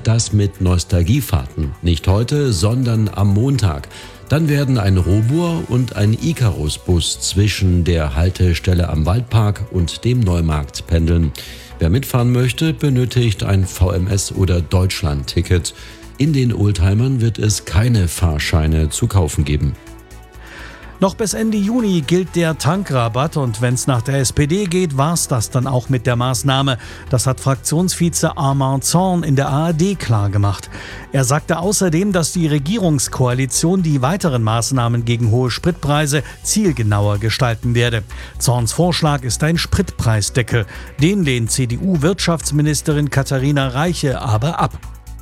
das mit Nostalgiefahrten. Nicht heute, sondern am Montag. Dann werden ein Robur und ein Icarus-Bus zwischen der Haltestelle am Waldpark und dem Neumarkt pendeln. Wer mitfahren möchte, benötigt ein VMS- oder Deutschland-Ticket. In den Oldtimern wird es keine Fahrscheine zu kaufen geben. Noch bis Ende Juni gilt der Tankrabatt und wenn es nach der SPD geht, war's das dann auch mit der Maßnahme. Das hat Fraktionsvize Armand Zorn in der ARD klargemacht. Er sagte außerdem, dass die Regierungskoalition die weiteren Maßnahmen gegen hohe Spritpreise zielgenauer gestalten werde. Zorns Vorschlag ist ein Spritpreisdeckel. Den lehnt CDU-Wirtschaftsministerin Katharina Reiche aber ab.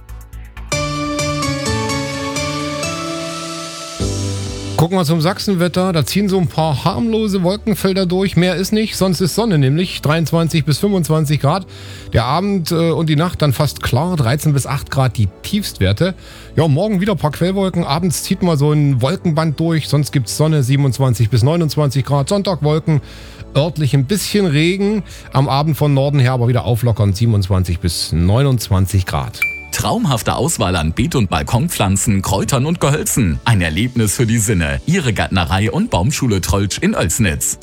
Gucken wir zum Sachsenwetter, da ziehen so ein paar harmlose Wolkenfelder durch, mehr ist nicht, sonst ist Sonne nämlich, 23 bis 25 Grad. Der Abend und die Nacht dann fast klar, 13 bis 8 Grad die Tiefstwerte. Ja, morgen wieder ein paar Quellwolken, abends zieht mal so ein Wolkenband durch, sonst gibt's Sonne, 27 bis 29 Grad, Sonntag Wolken, örtlich ein bisschen Regen, am Abend von Norden her aber wieder auflockern, 27 bis 29 Grad. Traumhafte Auswahl an Beet- und Balkonpflanzen, Kräutern und Gehölzen. Ein Erlebnis für die Sinne. Ihre Gärtnerei und Baumschule Trolltsch in Oelsnitz.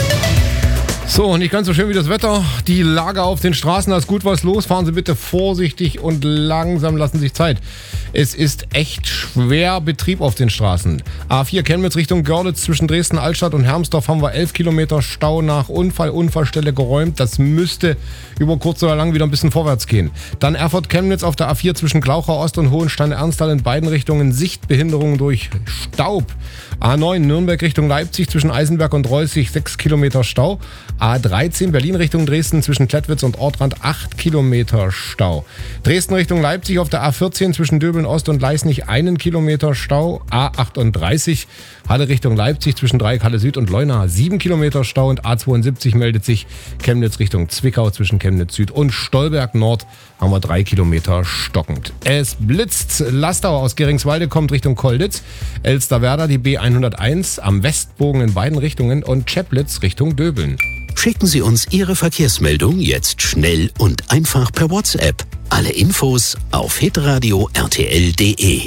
So, nicht ganz so schön wie das Wetter. Die Lage auf den Straßen, da ist gut was los. Fahren Sie bitte vorsichtig und langsam, lassen Sie sich Zeit. Es ist echt schwer Betrieb auf den Straßen. A4 Chemnitz Richtung Görlitz zwischen Dresden, Altstadt und Hermsdorf haben wir 11 Kilometer Stau nach Unfallstelle geräumt. Das müsste über kurz oder lang wieder ein bisschen vorwärts gehen. Dann Erfurt Chemnitz auf der A4 zwischen Glauchau Ost und Hohenstein-Ernsthal in beiden Richtungen Sichtbehinderungen durch Staub. A9 Nürnberg Richtung Leipzig zwischen Eisenberg und Reußig 6 Kilometer Stau. A13 Berlin Richtung Dresden zwischen Klettwitz und Ortrand 8 Kilometer Stau. Dresden Richtung Leipzig auf der A14 zwischen Döbeln Ost und Leisnig 1 Kilometer Stau. A38 Halle Richtung Leipzig zwischen Dreieck Halle Süd und Leuna 7 Kilometer Stau. Und A72 meldet sich Chemnitz Richtung Zwickau zwischen Chemnitz Süd und Stolberg Nord haben wir 3 Kilometer stockend. Es blitzt. Lastauer aus Geringswalde kommt Richtung Kolditz. Elsterwerda die B101 am Westbogen in beiden Richtungen und Cheplitz Richtung Döbeln. Schicken Sie uns Ihre Verkehrsmeldung jetzt schnell und einfach per WhatsApp. Alle Infos auf hitradio rtl.de.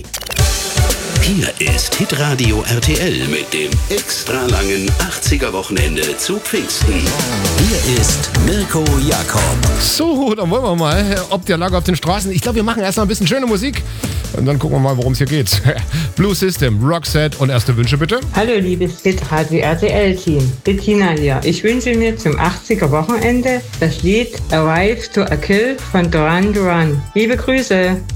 Hier ist Hitradio RTL mit dem extra langen 80er-Wochenende zu Pfingsten. Hier ist Mirko Jakob. So, dann wollen wir mal, ob der Lage auf den Straßen. Ich glaube, wir machen erst mal ein bisschen schöne Musik und dann gucken wir mal, worum es hier geht. Blue System, Roxette und erste Wünsche bitte. Hallo liebes Hitradio RTL-Team, Bettina hier. Ich wünsche mir zum 80er-Wochenende das Lied Arrive to a Kill von Duran Duran. Liebe Grüße.